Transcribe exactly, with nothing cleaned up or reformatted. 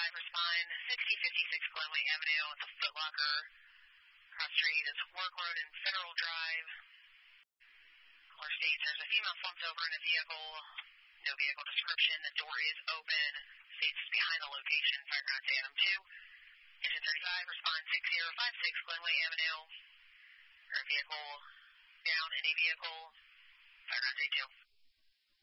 thirty-five, respond sixty fifty-six Glenway Avenue at the Foot Locker. Cross street is Work Road and Federal Drive. Caller states there's a female slumped over in a vehicle. No vehicle description. The door is open. States it's behind the location. Fire ground Adam two. Engine thirty-five, respond six zero five six Glenway Avenue. Our vehicle down in a vehicle. Fire ground two.